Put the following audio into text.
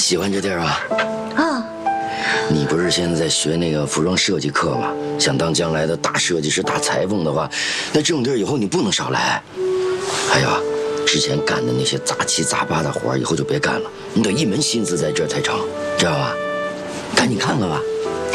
喜欢这地儿啊？ 啊， 你不是现在在学那个服装设计课吗？想当将来的大设计师、大裁缝的话，那这种地儿以后你不能少来。还有啊，之前干的那些杂七杂八的活儿，以后就别干了，你得一门心思在这儿才成，知道吧？赶紧看看吧。